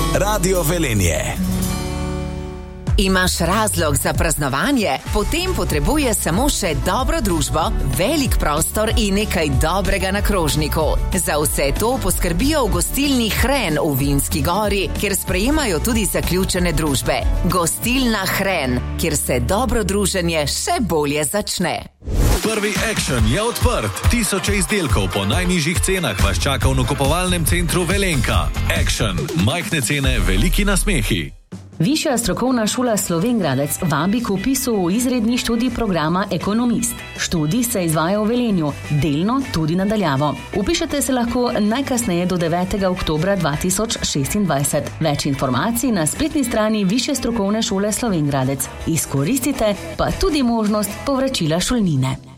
Radio Velenje. Imaš razlog za praznovanje? Potem potrebuje samo še dobro družbo, velik prostor in nekaj dobrega na krožniku. Za vse to poskrbijo v gostilni Hren v Vinski Gori, kjer sprejemajo tudi zaključene družbe. Gostilna Hren, kjer se dobro druženje še bolje začne. Prvi Action je odprt. 1000 izdelkov po najnižjih cenah vas čaka v nakupovalnem centru Velenka. Action. Majhne cene, veliki nasmehi. Višja strokovna šola Slovenj Gradec vabi k vpisu v izredni študij programa Ekonomist. Študij se izvaja v Velenju, delno tudi na daljavo. Vpišete se lahko najkasneje do 9. oktobra 2026. Več informacij na spletni strani Višje strokovne šole Slovenj Gradec. Izkoristite pa tudi možnost povračila šolnine.